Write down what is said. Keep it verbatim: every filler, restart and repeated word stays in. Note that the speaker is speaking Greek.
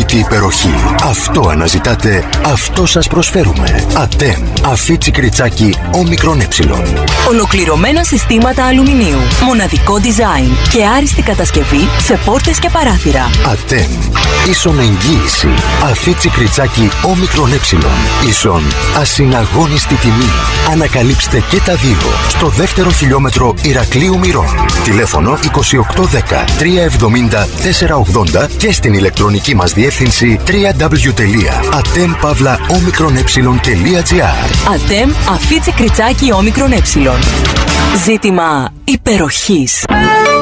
ανεξήγητη υπεροχή. Αυτό αναζητάτε, αυτό σας προσφέρουμε. ΑΤΕΜ. Αφίτσι κριτσάκι όμικρον ε. Ολοκληρωμένα συστήματα αλουμινίου. Μοναδικό design και άριστη κατασκευή σε πόρτες και παράθυρα. ΑΤΕΜ. Ίσον εγγύηση. Αφίτσι κριτσάκι όμικρον ε. Ίσον ασυναγώνιστη τιμή. Ανακαλύψτε και τα δύο στο δεύτερο χιλιόμετρο Ηρακλείου Μυρών. Τηλέφωνο είκοσι οκτώ δέκα τριακόσια εβδομήντα τετρακόσια ογδόντα και στην ηλεκτρονική μας διεύθυνση double-u double-u double-u τελεία atem pavla omicron ε τελεία gr. ΑΤΕΜ Αφίτσι κριτσάκι όμικρον ε. Ζήτημα υπεροχής.